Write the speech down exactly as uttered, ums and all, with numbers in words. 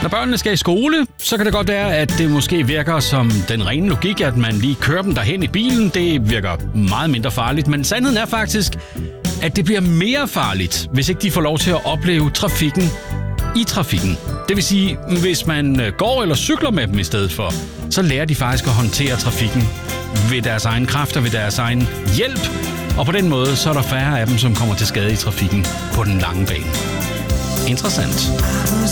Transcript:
Når børnene skal i skole, så kan det godt være, at det måske virker som den rene logik, at man lige kører dem derhen i bilen. Det virker meget mindre farligt, men sandheden er faktisk, at det bliver mere farligt, hvis ikke de får lov til at opleve trafikken i trafikken. Det vil sige, hvis man går eller cykler med dem i stedet for, så lærer de faktisk at håndtere trafikken ved deres egen kræfter, ved deres egen hjælp. Og på den måde, så er der færre af dem, som kommer til skade i trafikken på den lange bane. Interessant.